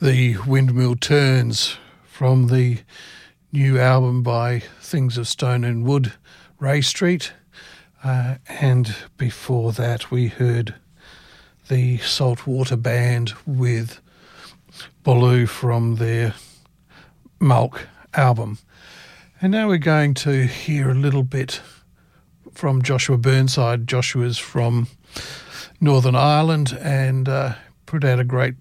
The Windmill Turns from the new album by Things of Stone and Wood, Ray Street. And before that we heard the Saltwater Band with Baloo from their Mulk album. And now we're going to hear a little bit from Joshua Burnside. Joshua's from Northern Ireland and put out a great